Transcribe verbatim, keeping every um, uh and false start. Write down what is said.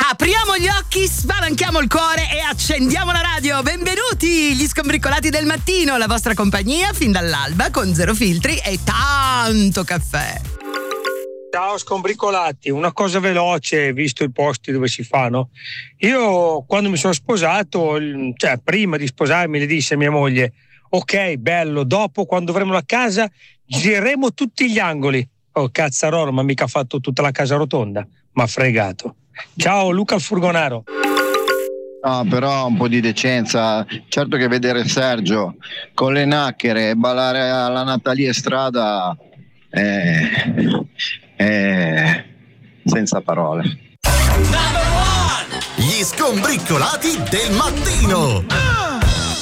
Apriamo gli occhi, spalanchiamo il cuore e accendiamo la radio. Benvenuti, gli scombricolati del mattino, la vostra compagnia fin dall'alba con zero filtri e tanto caffè. Ciao scombricolati, una cosa veloce visto i posti dove si fa, no? Io quando mi sono sposato, cioè prima di sposarmi, le disse a mia moglie: ok, bello, dopo quando avremo la casa gireremo tutti gli angoli. Oh cazzarolo, ma mica ha fatto tutta la casa rotonda, m'ha fregato. Ciao Luca il Furgonaro. No, però un po' di decenza. Certo che vedere Sergio con le nacchere e ballare alla Natalie Strada è, è senza parole. Gli scombricolati del mattino.